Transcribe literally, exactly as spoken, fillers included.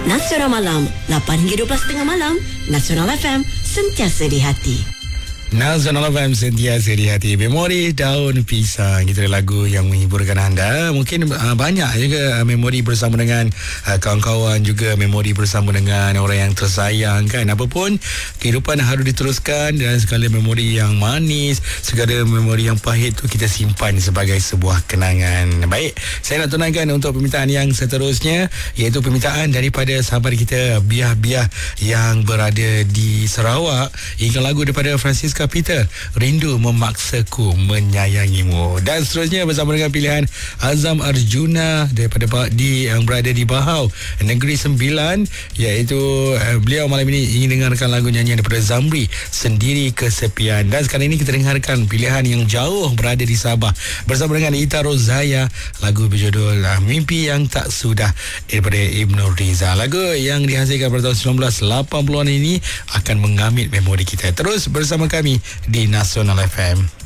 Nasional Malam, lapan hingga dua belas tiga puluh malam. Nasional F M, sentiasa di hati. Nasional F M, sentiasa di hati. Memori Daun Pisang, itu lagu yang menghiburkan anda. Mungkin uh, banyak juga uh, memori bersama dengan uh, kawan-kawan, juga memori bersama dengan orang yang tersayang kan. Apapun, kehidupan harus diteruskan, dan segala memori yang manis, segala memori yang pahit tu kita simpan sebagai sebuah kenangan. Baik, saya nak tunaikan untuk permintaan yang seterusnya, iaitu permintaan daripada sahabat kita Biah-Biah yang berada di Sarawak. Ini lagu daripada Francisca Peter, Rindu Memaksaku Menyayangimu. Dan seterusnya bersama dengan pilihan Azam Arjuna daripada di yang berada di Bahau, Negeri Sembilan, iaitu uh, beliau malam ini ingin dengarkan lagu nyanyian daripada Zamri, Sendiri Kesepian. Dan sekarang ini kita dengarkan pilihan yang jauh berada di Sabah bersama dengan Ita Rozaya, lagu berjudul uh, Mimpi Yang Tak Sudah daripada Ibnu Riza. Lagu yang dihasilkan pada tahun sembilan belas lapan puluhan ini akan mengamit memori kita. Terus bersama kami di Nasional F M.